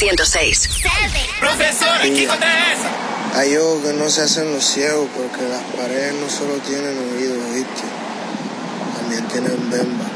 106. Profesor, aquí contra esa. Hay ojos que no se hacen los ciegos porque las paredes no solo tienen oídos, ¿viste? También tienen bemba.